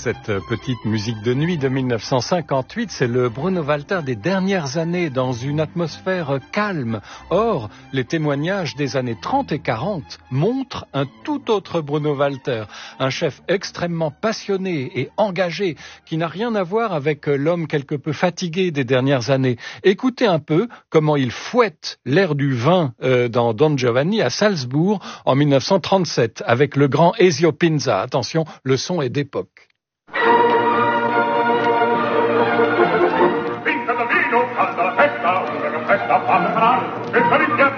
Cette petite musique de nuit de 1958, c'est le Bruno Walter des dernières années dans une atmosphère calme. Or, les témoignages des années 30 et 40 montrent un tout autre Bruno Walter, un chef extrêmement passionné et engagé qui n'a rien à voir avec l'homme quelque peu fatigué des dernières années. Écoutez un peu comment il fouette l'air du vin dans Don Giovanni à Salzbourg en 1937 avec le grand Ezio Pinza. Attention, le son est d'époque.